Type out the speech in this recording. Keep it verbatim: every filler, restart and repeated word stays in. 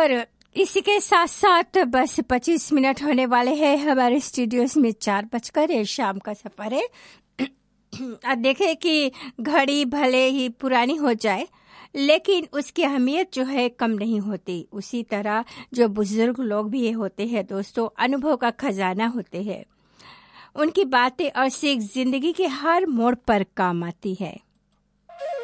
और इसी के साथ साथ बस पच्चीस मिनट होने वाले हैं हमारे स्टूडियोज में। चार बजकर है, शाम का सफर है। अब देखें कि घड़ी भले ही पुरानी हो जाए लेकिन उसकी अहमियत जो है कम नहीं होती। उसी तरह जो बुजुर्ग लोग भी होते हैं दोस्तों, अनुभव का खजाना होते हैं। उनकी बातें और सीख जिंदगी के हर मोड़ पर काम आती है।